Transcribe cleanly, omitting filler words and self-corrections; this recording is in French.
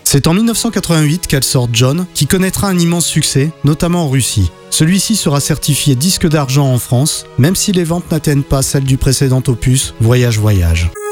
C'est en 1988 qu'elle sort John, qui connaîtra un immense succès, notamment en Russie. Celui-ci sera certifié disque d'argent en France, même si les ventes n'atteignent pas celles du précédent opus, Voyage Voyage.